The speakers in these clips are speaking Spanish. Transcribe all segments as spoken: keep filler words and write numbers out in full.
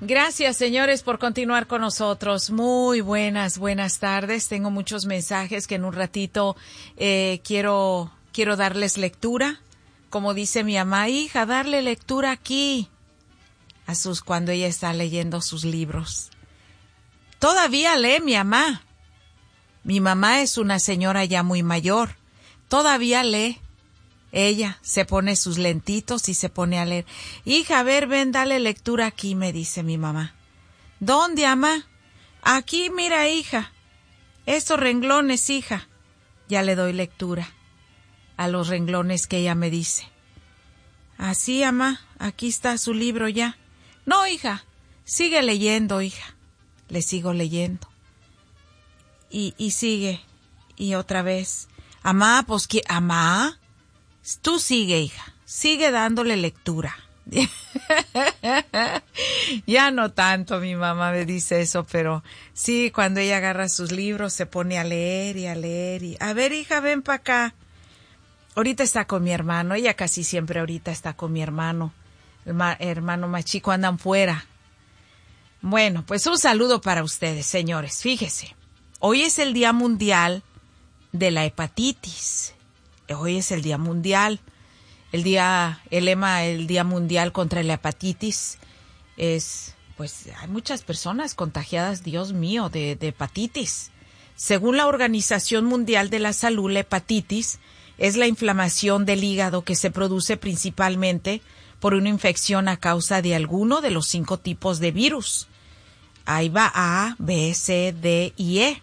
Gracias, señores, por continuar con nosotros. Muy buenas, buenas tardes. Tengo muchos mensajes que en un ratito eh, quiero, quiero darles lectura. Como dice mi mamá, hija, darle lectura aquí a sus, cuando ella está leyendo sus libros. Todavía lee mi mamá. Mi mamá es una señora ya muy mayor. Todavía lee. Ella se pone sus lentitos y se pone a leer. Hija, a ver, ven, dale lectura aquí, me dice mi mamá. ¿Dónde, mamá? Aquí, mira, hija. Estos renglones, hija. Ya le doy lectura a los renglones que ella me dice. Así, mamá, aquí está su libro ya. No, hija, sigue leyendo, hija. Le sigo leyendo. Y, y sigue. Y otra vez. Mamá, pues, ¿qué? Mamá. Tú sigue, hija, sigue dándole lectura. Ya no tanto, mi mamá me dice eso, pero sí, cuando ella agarra sus libros se pone a leer y a leer y... A ver, hija, ven para acá. Ahorita está con mi hermano, ella casi siempre ahorita está con mi hermano. El ma- hermano más chico andan fuera. Bueno, pues un saludo para ustedes, señores. Fíjese, hoy es el Día Mundial de la Hepatitis. Hoy es el Día Mundial, el día, el lema, el Día Mundial contra la Hepatitis es, pues, hay muchas personas contagiadas, Dios mío, de, de hepatitis. Según la Organización Mundial de la Salud, la hepatitis es la inflamación del hígado que se produce principalmente por una infección a causa de alguno de los cinco tipos de virus. Ahí va A, B, C, D y E.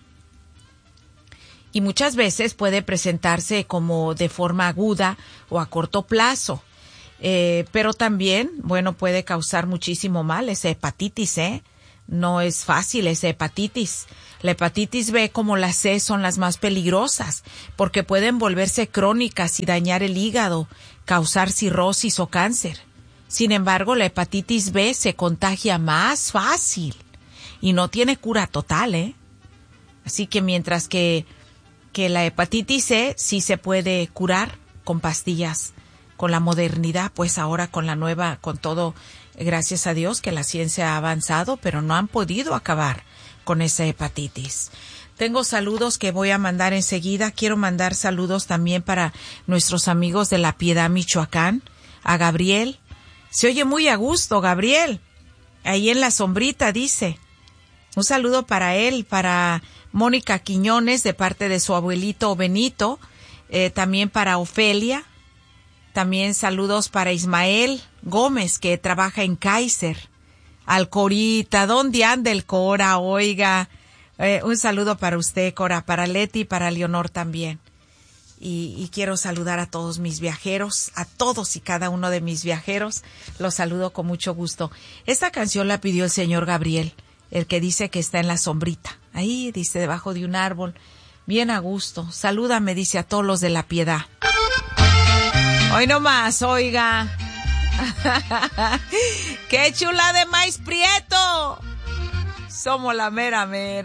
Y muchas veces puede presentarse como de forma aguda o a corto plazo. Eh, pero también, bueno, puede causar muchísimo mal esa hepatitis, ¿eh? No es fácil esa hepatitis. La hepatitis B como la C son las más peligrosas porque pueden volverse crónicas y dañar el hígado, causar cirrosis o cáncer. Sin embargo, la hepatitis B se contagia más fácil y no tiene cura total, ¿eh? Así que mientras que que la hepatitis C sí se puede curar con pastillas, con la modernidad, pues ahora con la nueva, con todo, gracias a Dios que la ciencia ha avanzado, pero no han podido acabar con esa hepatitis. Tengo saludos que voy a mandar enseguida. Quiero mandar saludos también para nuestros amigos de La Piedad, Michoacán, a Gabriel. Se oye muy a gusto, Gabriel. Ahí en la sombrita, dice. Un saludo para él, para Mónica Quiñones, de parte de su abuelito Benito, eh, también para Ofelia, también saludos para Ismael Gómez, que trabaja en Kaiser, al Corita, ¿dónde anda el Cora? Oiga, eh, un saludo para usted, Cora, para Leti y para Leonor también. Y, y quiero saludar a todos mis viajeros, a todos y cada uno de mis viajeros, los saludo con mucho gusto. Esta canción la pidió el señor Gabriel, el que dice que está en la sombrita. Ahí, dice, debajo de un árbol, bien a gusto. Salúdame, dice, a todos los de La Piedad. Hoy no más, oiga. ¡Qué chula de maíz prieto! Somos la mera mera.